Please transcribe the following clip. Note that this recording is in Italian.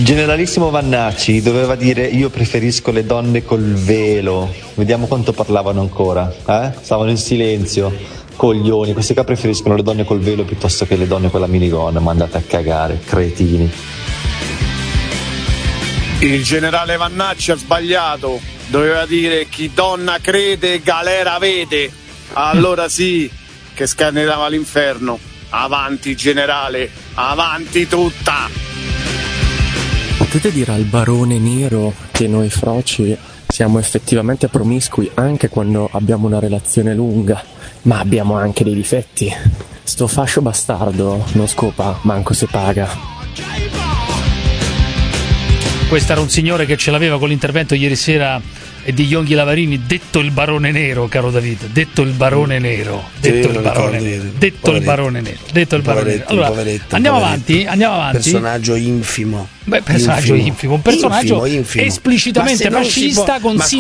Il generalissimo Vannacci doveva dire: io preferisco le donne col velo. Vediamo quanto parlavano ancora, stavano in silenzio. Coglioni, questi qua preferiscono le donne col velo piuttosto che le donne con la minigonna. Ma andate a cagare, cretini. Il generale Vannacci ha sbagliato, doveva dire: chi donna crede galera vede. Allora sì che scatenava l'inferno. Avanti generale, avanti tutta. Potete dire al barone nero che noi froci siamo effettivamente promiscui anche quando abbiamo una relazione lunga, ma abbiamo anche dei difetti. Sto fascio bastardo non scopa manco se paga. Questo era un signore che ce l'aveva con l'intervento ieri sera di Yonghi Lavarini, detto il barone nero, caro David, detto il barone nero, detto il barone nero, detto il barone nero, detto il barone nero. Allora, andiamo avanti. Personaggio infimo. Beh, personaggio infimo, un personaggio infimo. esplicitamente fascista con